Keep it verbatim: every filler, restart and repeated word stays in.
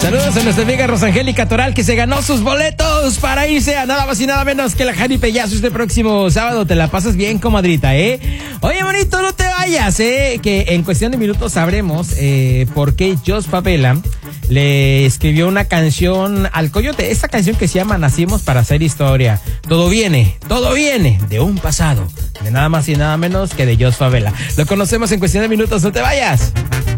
Saludos a nuestra amiga Rosangélica Toral, que se ganó sus boletos para irse a nada más y nada menos que la Jani Pellazo este próximo sábado. Te la pasas bien, comadrita, ¿eh? Oye, bonito, no te vayas, ¿eh? Que en cuestión de minutos sabremos eh, por qué Jos Favela le escribió una canción al Coyote. Esta canción que se llama Nacimos para hacer historia. Todo viene, todo viene de un pasado, de nada más y nada menos que de Jos Favela. Lo conocemos en cuestión de minutos, no te vayas.